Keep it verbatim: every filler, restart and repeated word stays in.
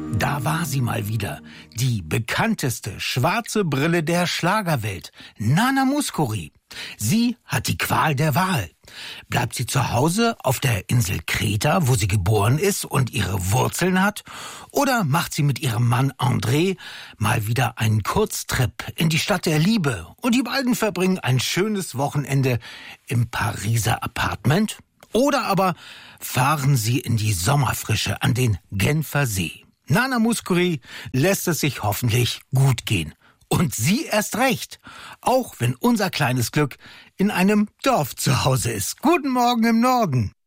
Da war sie mal wieder, die bekannteste schwarze Brille der Schlagerwelt, Nana Mouskouri. Sie hat die Qual der Wahl. Bleibt sie zu Hause auf der Insel Kreta, wo sie geboren ist und ihre Wurzeln hat? Oder macht sie mit ihrem Mann André mal wieder einen Kurztrip in die Stadt der Liebe und die beiden verbringen ein schönes Wochenende im Pariser Appartement? Oder aber fahren sie in die Sommerfrische an den Genfer See? Nana Mouskouri lässt es sich hoffentlich gut gehen. Und sie erst recht, auch wenn unser kleines Glück in einem Dorf zu Hause ist. Guten Morgen im Norden.